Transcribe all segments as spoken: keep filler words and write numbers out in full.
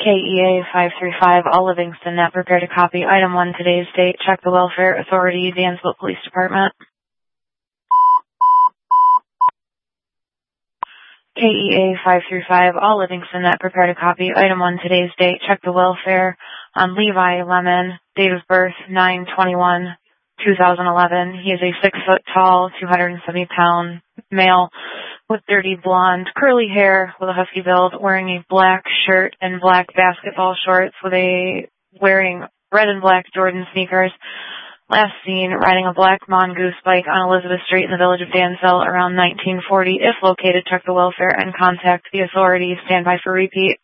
K E A five three five, all Livingston, not prepared to copy. Item one, today's date. Check the Welfare Authority, Dansville Police Department. K E A five three five, all Livingston, not prepared to copy. Item one, today's date. Check the welfare on Levi Lemon, date of birth nine twenty-one two thousand eleven. He is a six foot tall, two hundred seventy pound male with dirty blonde curly hair with a husky build, wearing a black shirt and black basketball shorts with a wearing red and black Jordan sneakers. Last seen riding a black mongoose bike on Elizabeth Street in the village of Dansville around nineteen forty. If located, check the welfare and contact the authorities. Stand by for repeat.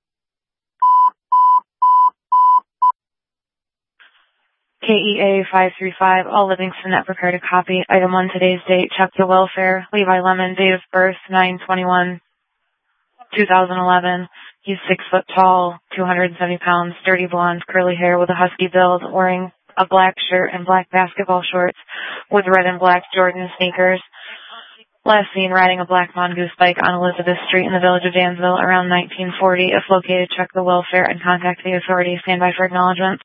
K E A five three five, all Livingston, not prepared to copy. Item one, today's date. Check the welfare. Levi Lemon, date of birth nine twenty-one two thousand eleven. He's six foot tall, two hundred seventy pounds, dirty blonde, curly hair with a husky build, wearing a black shirt and black basketball shorts with red and black Jordan sneakers. Last seen riding a black mongoose bike on Elizabeth Street in the village of Dansville around nineteen forty. If located, check the welfare and contact the authorities. Stand by for acknowledgement.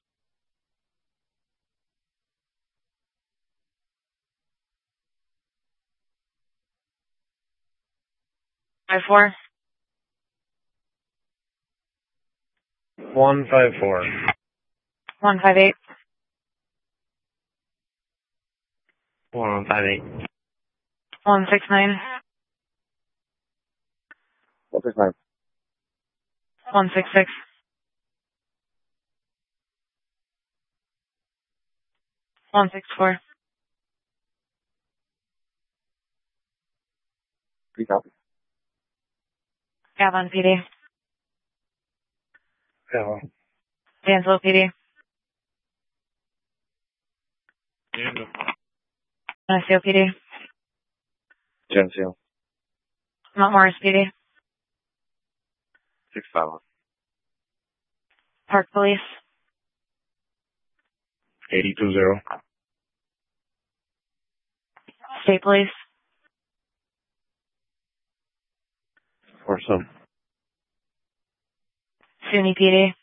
Five four. One five four. One five eight. One five eight. One six nine. One six nine. One six six. One six four. Three copies. Avon P D. Yeah. Dansville P D. Geneseo. Geneseo P D. Geneseo. Mount Morris P D. Six five one. Park Police. Eighty two zero. State Police. Or some. SUNY P D.